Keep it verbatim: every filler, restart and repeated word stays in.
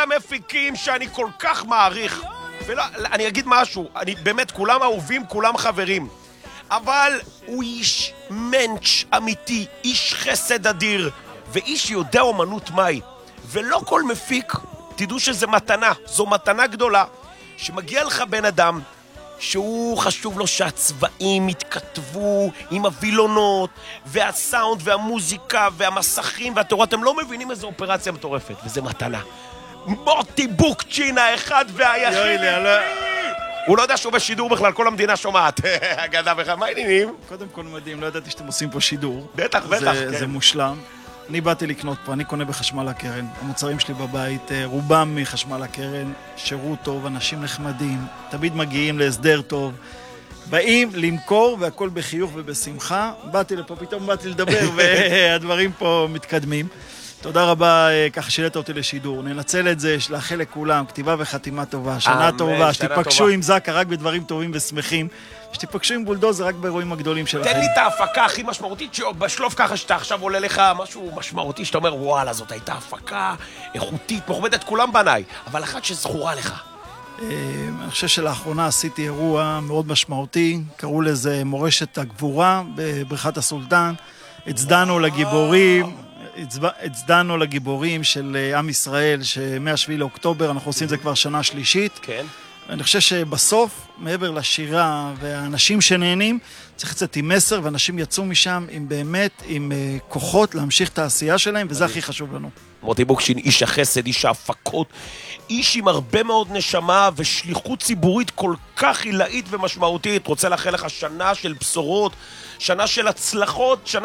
המפיקים שאני כל כך מעריך, ולא, אני אגיד משהו, אני באמת, כולם אהובים, כולם חברים, אבל הוא איש מנץ' אמיתי, איש חסד אדיר, ואיש יודע אומנות מהי, ולא כל מפיק, תדעו שזה מתנה, זו מתנה גדולה, שמגיע לך בן אדם, שהוא חשוב לו שהצבעים יתכתבו עם הווילונות, והסאונד והמוזיקה והמסכים והתורה, אתם לא מבינים איזו אופרציה מטורפת, וזה מתנה. מוטי בוקצ'ין האחד והיחיד. יואי, לא... הוא לא יודע שהוא בשידור בכלל, כל המדינה שומעת. אגדה בכלל, מה העניינים? קודם כל מדהים, לא ידעתי שאתם עושים פה שידור. בטח, בטח, זה, כן. זה מושלם. אני באתי לקנות פה, אני קונה בחשמל הקרן. המוצרים שלי בבית, רובם מחשמל הקרן, שירות טוב, אנשים נחמדים, תמיד מגיעים להסדר טוב. באים למכור והכל בחיוך ובשמחה. באתי לפה, פתאום באתי לדבר והדברים פה מתקדמים. תודה רבה, ככה שילת אותי לשידור. ננצל את זה, לאחל לכולם, כתיבה וחתימה טובה, שנה טובה, שתיפגשו עם זקה רק בדברים טובים ושמחים, שתיפגשו עם בולדוזר רק באירועים הגדולים שלכם. תן לי את ההפקה הכי משמעותית, בשלוף ככה שאתה עכשיו עולה לך משהו משמעותי, שאתה אומר, וואלה, זאת הייתה הפקה איכותית, מכובדת, כולם בניי, אבל אחת שזכורה לך. אני חושב שלאחרונה עשיתי אירוע מאוד משמעותי, קראו לזה מורשת הגבורה בבריכת הסולטן, הצדענו לגיבורים, הצדענו לגיבורים של עם ישראל, שמהשביעי לאוקטובר, אנחנו עושים את זה כבר שנה שלישית. כן. ואני חושב שבסוף, מעבר לשירה והאנשים שנהנים, צריך לצאת עם מסר, ואנשים יצאו משם עם באמת, עם כוחות להמשיך את העשייה שלהם, וזה הכי חשוב לנו. מוטי בוקשין, איש החסד, איש ההפקות, איש עם הרבה מאוד נשמה ושליחות ציבורית כל כך עילאית ומשמעותית. רוצה לאחל לך שנה של בשורות, שנה של הצלחות, שנה